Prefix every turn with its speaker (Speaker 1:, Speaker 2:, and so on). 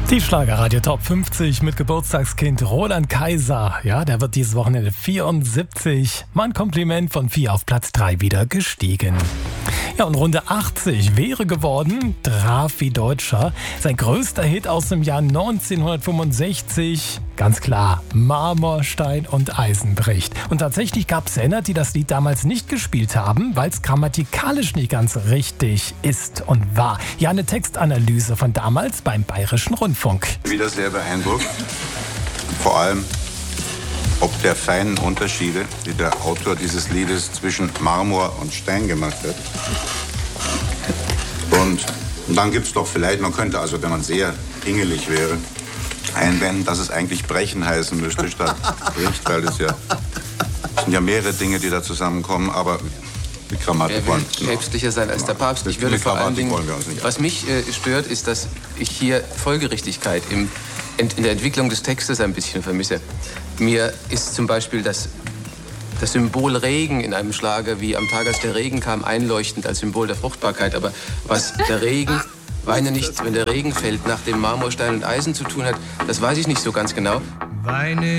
Speaker 1: Die Schlagerradio Top 50 mit Geburtstagskind Roland Kaiser. Ja, der wird dieses Wochenende 74. Mein Kompliment von 4 auf Platz 3 wieder gestiegen. Ja, und Runde 80 wäre geworden Traf wie Deutscher. Sein größter Hit aus dem Jahr 1965. Ganz klar, Marmor, Stein und Eisen bricht. Und tatsächlich gab es Sänger, die das Lied damals nicht gespielt haben, weil es grammatikalisch nicht ganz richtig ist und war. Ja, eine Textanalyse von damals beim Bayerischen Rundfunk.
Speaker 2: Wieder sehr beeindruckt. Vor allem ob der feinen Unterschiede, die der Autor dieses Liedes zwischen Marmor und Stein gemacht hat. Und dann gibt es doch vielleicht, man könnte also, wenn man sehr pingelig wäre, einwenden, dass es eigentlich brechen heißen müsste statt bricht, weil es sind ja mehrere Dinge, die da zusammenkommen, aber die Grammatik wollen wir
Speaker 3: päpstlicher sein als der Papst. Ich würde vor allen Dingen, was mich stört, ist, dass ich hier Folgerichtigkeit in der Entwicklung des Textes ein bisschen vermisse. Mir ist zum Beispiel das Symbol Regen in einem Schlager wie Am Tag, als der Regen kam, einleuchtend als Symbol der Fruchtbarkeit. Aber was der Regen, weine nicht, wenn der Regen fällt, nach dem Marmor, Stein und Eisen zu tun hat, das weiß ich nicht so ganz genau.
Speaker 4: Weine